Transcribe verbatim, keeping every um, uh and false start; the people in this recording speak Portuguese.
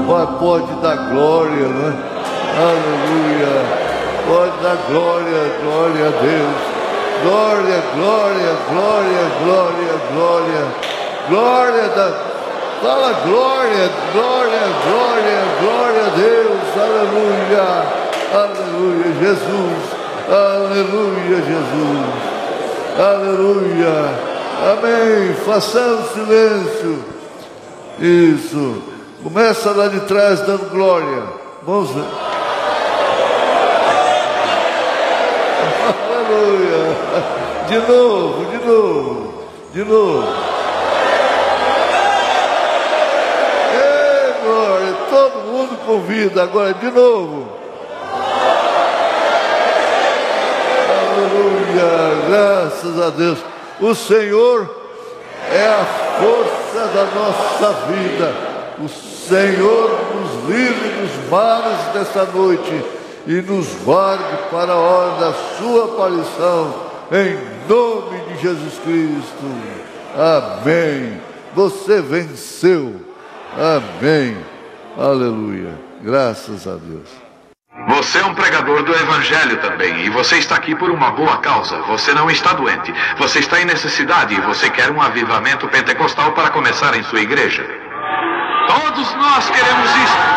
Pode dar glória, né? Aleluia. Pode dar glória, glória a Deus. Glória, glória, glória, glória, glória. Glória da... Fala glória, glória, glória, glória a Deus. Aleluia. Aleluia, Jesus. Aleluia, Jesus. Aleluia. Amém. Façamos silêncio. Isso. Começa lá de trás dando glória. Vamos ver. Aleluia. De novo, de novo, de novo. Ei, glória. Todo mundo convida agora de novo. Aleluia. Graças a Deus. O Senhor é a força da nossa vida. O Senhor nos livre dos males desta noite e nos guarde para a hora da sua aparição, em nome de Jesus Cristo. Amém. Você venceu. Amém. Aleluia. Graças a Deus. Você é um pregador do Evangelho também, e você está aqui por uma boa causa. Você não está doente, você está em necessidade e você quer um avivamento pentecostal para começar em sua igreja. Todos nós queremos isso.